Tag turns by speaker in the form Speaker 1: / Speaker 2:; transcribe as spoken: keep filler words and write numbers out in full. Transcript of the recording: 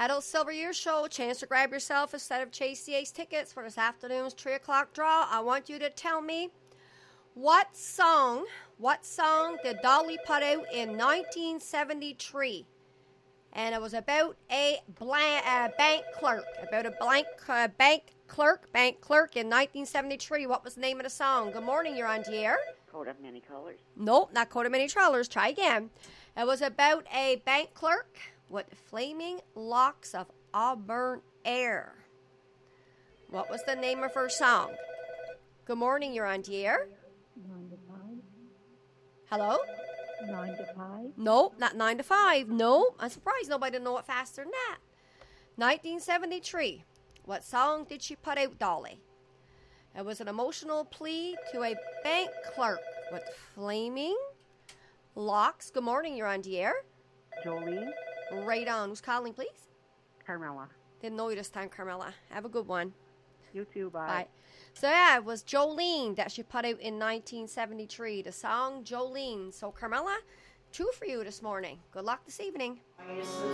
Speaker 1: Adult Silver Year Show. Chance to grab yourself a set of Chase the Ace tickets for this afternoon's three o'clock draw. I want you to tell me what song, what song did Dolly put out in nineteen seventy-three? And it was about a blank, uh, bank clerk, about a blank uh, bank clerk, bank clerk in nineteen seventy-three. What was the name of the song? Good morning, you're on the air.
Speaker 2: Coat of Many Colors.
Speaker 1: Nope, not Coat of Many Colors. Try again. It was about a bank clerk with flaming locks of auburn hair. What was the name of her song? Good morning, you're on the air.
Speaker 3: Nine to five.
Speaker 1: Hello?
Speaker 3: Nine to five.
Speaker 1: Nope, not nine to five. No, I'm surprised nobody didn't know it faster than that. nineteen seventy-three. What song did she put out, Dolly? It was an emotional plea to a bank clerk with flaming locks. Good morning, you're on the air.
Speaker 2: Jolene.
Speaker 1: Right on. Who's calling, please?
Speaker 2: Carmela.
Speaker 1: Didn't know you this time, Carmela. Have a good one.
Speaker 2: You too, bye.
Speaker 1: Bye. So, yeah, it was Jolene that she put out in nineteen seventy-three. The song Jolene. So, Carmela, two for you this morning. Good luck this evening.